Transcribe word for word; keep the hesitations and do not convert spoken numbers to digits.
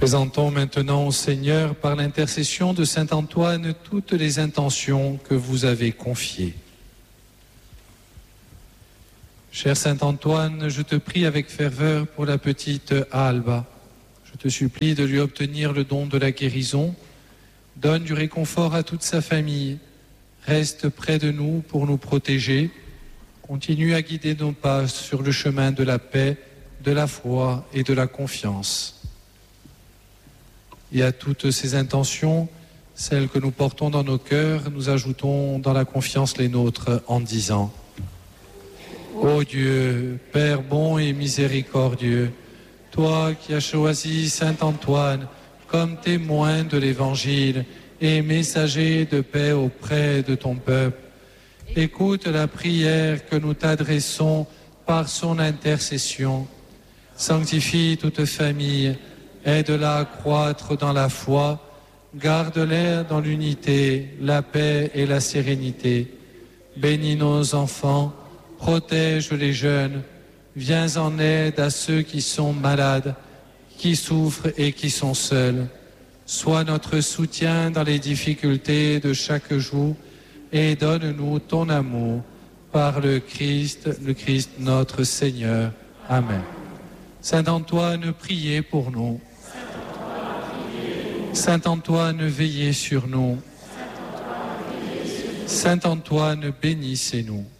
Présentons maintenant au Seigneur, par l'intercession de saint Antoine, toutes les intentions que vous avez confiées. Cher saint Antoine, je te prie avec ferveur pour la petite Alba. Je te supplie de lui obtenir le don de la guérison. Donne du réconfort à toute sa famille. Reste près de nous pour nous protéger. Continue à guider nos pas sur le chemin de la paix, de la foi et de la confiance. Et à toutes ces intentions, celles que nous portons dans nos cœurs, nous ajoutons dans la confiance les nôtres en disant: Ô Dieu, Père bon et miséricordieux, toi qui as choisi saint Antoine comme témoin de l'Évangile et messager de paix auprès de ton peuple, écoute la prière que nous t'adressons par son intercession. Sanctifie toute famille, aide-la à croître dans la foi, garde-les dans l'unité, la paix et la sérénité. Bénis nos enfants, protège les jeunes, viens en aide à ceux qui sont malades, qui souffrent et qui sont seuls. Sois notre soutien dans les difficultés de chaque jour et donne-nous ton amour par le Christ, le Christ notre Seigneur. Amen. Saint Antoine, priez pour nous. Saint Antoine, veillez sur nous. Saint Antoine, bénissez-nous.